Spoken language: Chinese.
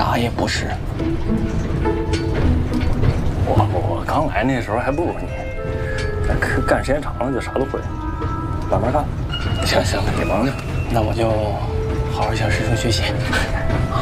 啥也不是。 我刚来那时候还不如你，干时间长了就啥都会，慢慢干。 行， 你忙去吧。 那我就好好向师兄学习。